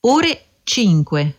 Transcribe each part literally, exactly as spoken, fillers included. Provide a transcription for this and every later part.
ore cinque.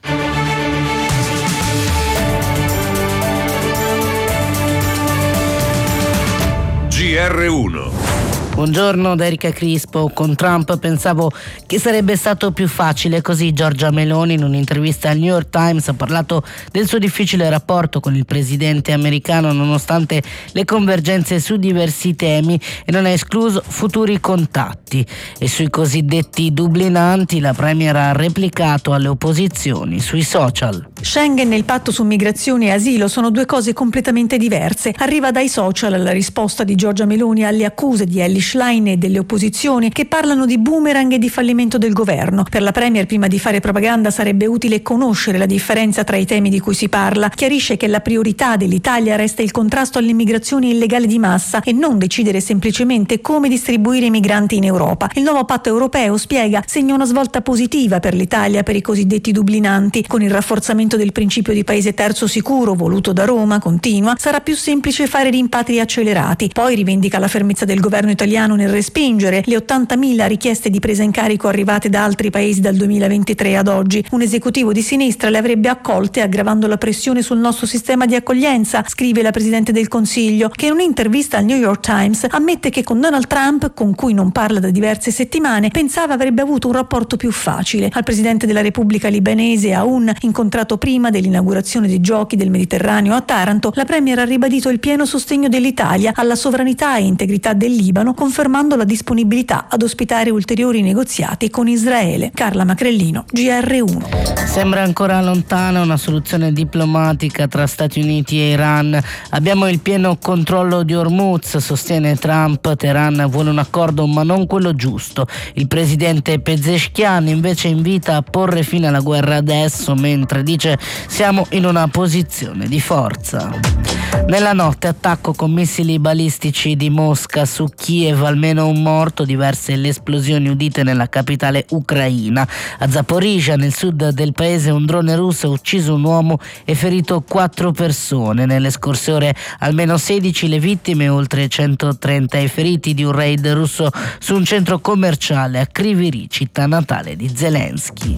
G R uno. Buongiorno da Erika Crispo. Con Trump pensavo che sarebbe stato più facile, così Giorgia Meloni in un'intervista al New York Times ha parlato del suo difficile rapporto con il presidente americano nonostante le convergenze su diversi temi e non ha escluso futuri contatti. E sui cosiddetti dublinanti la premier ha replicato alle opposizioni sui social. Schengen e il patto su migrazione e asilo sono due cose completamente diverse. Arriva dai social la risposta di Giorgia Meloni alle accuse di Elly Schlein e delle opposizioni che parlano di boomerang e di fallimento del governo. Per la premier, prima di fare propaganda, sarebbe utile conoscere la differenza tra i temi di cui si parla. Chiarisce che la priorità dell'Italia resta il contrasto all'immigrazione illegale di massa e non decidere semplicemente come distribuire i migranti in Europa. Il nuovo patto europeo, spiega, segna una svolta positiva per l'Italia per i cosiddetti dublinanti. Con il rafforzamento del principio di paese terzo sicuro voluto da Roma, continua, sarà più semplice fare rimpatri accelerati. Poi rivendica la fermezza del governo italiano nel respingere le ottantamila richieste di presa in carico arrivate da altri paesi dal duemilaventitré ad oggi. Un esecutivo di sinistra le avrebbe accolte aggravando la pressione sul nostro sistema di accoglienza, scrive la Presidente del Consiglio, che in un'intervista al New York Times ammette che con Donald Trump, con cui non parla da diverse settimane, pensava avrebbe avuto un rapporto più facile. Al Presidente della Repubblica libanese Aoun, incontrato prima dell'inaugurazione dei Giochi del Mediterraneo a Taranto, la Premier ha ribadito il pieno sostegno dell'Italia alla sovranità e integrità del Libano, confermando la disponibilità ad ospitare ulteriori negoziati con Israele. Carla Macrellino, G R uno. Sembra ancora lontana una soluzione diplomatica tra Stati Uniti e Iran. Abbiamo il pieno controllo di Hormuz, sostiene Trump. Teheran vuole un accordo ma non quello giusto. Il presidente Pezeshkian invece invita a porre fine alla guerra adesso, mentre dice siamo in una posizione di forza. Nella notte attacco con missili balistici di Mosca su Kiev, almeno un morto, diverse le esplosioni udite nella capitale ucraina. A Zaporizhzhia, nel sud del paese, un drone russo ha ucciso un uomo e ferito quattro persone. Nelle scorse ore almeno sedici le vittime e oltre centotrenta i feriti di un raid russo su un centro commerciale a Kryvyi, città natale di Zelensky.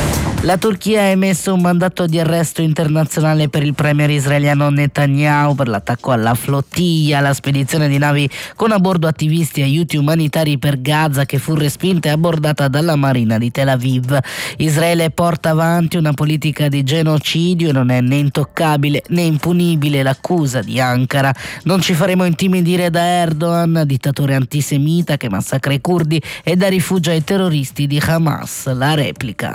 La Turchia ha emesso un mandato di arresto internazionale per il premier israeliano Netanyahu per l'attacco alla flottiglia, la spedizione di navi con a bordo attivisti e aiuti umanitari per Gaza, che fu respinta e abbordata dalla Marina di Tel Aviv. Israele porta avanti una politica di genocidio e non è né intoccabile né impunibile l'accusa di Ankara. Non ci faremo intimidire da Erdogan, dittatore antisemita che massacra i curdi e dà rifugio ai terroristi di Hamas. La replica.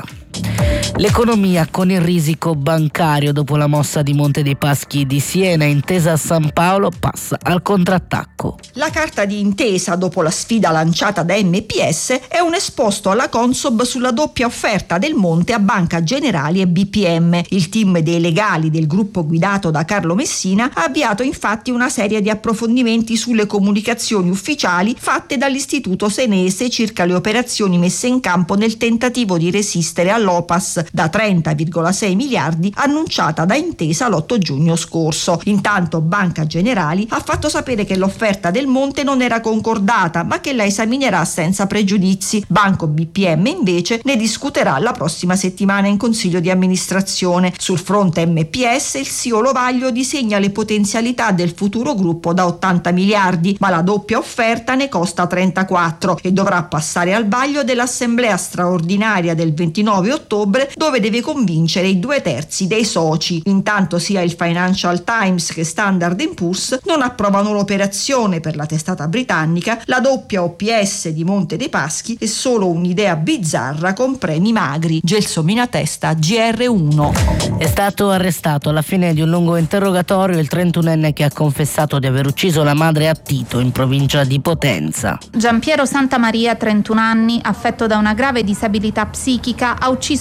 L'economia con il risico bancario dopo la mossa di Monte dei Paschi di Siena, intesa a San Paolo passa al contrattacco. La carta di intesa dopo la sfida lanciata da M P S è un esposto alla Consob sulla doppia offerta del Monte a Banca Generali e B P M. Il team dei legali del gruppo guidato da Carlo Messina ha avviato infatti una serie di approfondimenti sulle comunicazioni ufficiali fatte dall'istituto senese circa le operazioni messe in campo nel tentativo di resistere all'O P A S da trenta virgola sei miliardi annunciata da Intesa l'otto giugno scorso. Intanto Banca Generali ha fatto sapere che l'offerta del Monte non era concordata, ma che la esaminerà senza pregiudizi. Banco B P M invece ne discuterà la prossima settimana in Consiglio di amministrazione. Sul fronte M P S il C E O Lovaglio disegna le potenzialità del futuro gruppo da ottanta miliardi, ma la doppia offerta ne costa trentaquattro e dovrà passare al vaglio dell'assemblea straordinaria del ventinove ottobre, dove deve convincere i due terzi dei soci. Intanto sia il Financial Times che Standard and Poor's non approvano l'operazione. Per la testata britannica la doppia O P S di Monte dei Paschi è solo un'idea bizzarra con premi magri. Gelsomina Testa, G R uno. È stato arrestato alla fine di un lungo interrogatorio il trentunenne che ha confessato di aver ucciso la madre a Tito, in provincia di Potenza. Giampiero Santamaria, trentuno anni, affetto da una grave disabilità psichica, ha ucciso la madre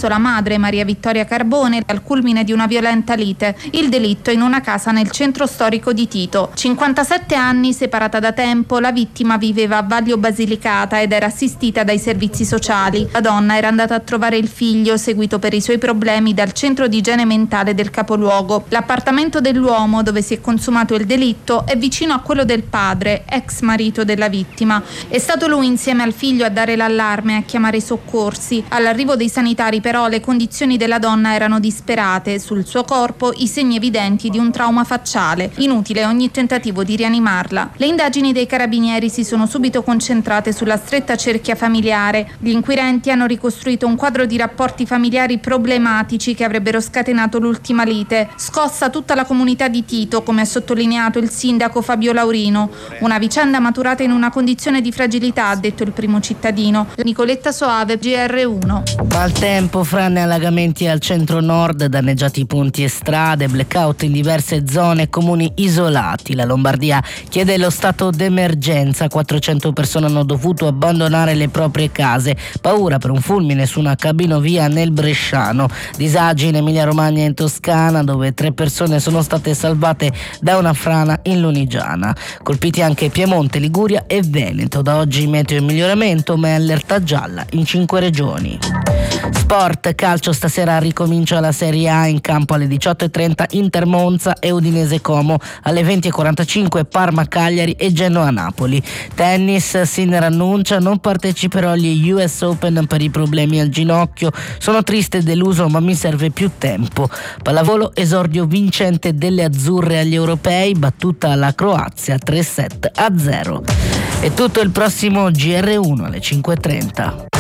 madre, Maria Vittoria Carbone, al culmine di una violenta lite. Il delitto in una casa nel centro storico di Tito. cinquantasette anni, separata da tempo, la vittima viveva a Vaglio Basilicata ed era assistita dai servizi sociali. La donna era andata a trovare il figlio, seguito per i suoi problemi dal centro di igiene mentale del capoluogo. L'appartamento dell'uomo, dove si è consumato il delitto, è vicino a quello del padre, ex marito della vittima. È stato lui insieme al figlio a dare l'allarme e a chiamare i soccorsi. All'arrivo dei sanitari però le condizioni della donna erano disperate, sul suo corpo i segni evidenti di un trauma facciale. Inutile ogni tentativo di rianimarla. Le indagini dei carabinieri si sono subito concentrate sulla stretta cerchia familiare. Gli inquirenti hanno ricostruito un quadro di rapporti familiari problematici che avrebbero scatenato l'ultima lite. Scossa tutta la comunità di Tito, come ha sottolineato il sindaco Fabio Laurino. Una vicenda maturata in una condizione di fragilità, ha detto il primo cittadino. Nicoletta Soave, G R uno. Maltempo, frane e allagamenti al centro-nord, danneggiati ponti e strade, blackout in diverse zone e comuni isolati. La Lombardia chiede lo stato d'emergenza, quattrocento persone hanno dovuto abbandonare le proprie case, paura per un fulmine su una cabinovia nel Bresciano, disagi in Emilia-Romagna e in Toscana, dove tre persone sono state salvate da una frana in Lunigiana. Colpiti anche Piemonte, Liguria e Veneto. Da oggi meteo in miglioramento, ma è allerta gialla in cinque regioni. Sport, calcio, stasera ricomincia la Serie A, in campo alle diciotto e trenta Inter Monza e Udinese Como, alle venti e quarantacinque Parma Cagliari e Genoa Napoli. Tennis, Sinner annuncia non parteciperò agli U S Open per i problemi al ginocchio, sono triste e deluso ma mi serve più tempo. Pallavolo, esordio vincente delle azzurre agli europei, battuta la Croazia tre sette a zero. È tutto, il prossimo G R uno alle cinque e trenta.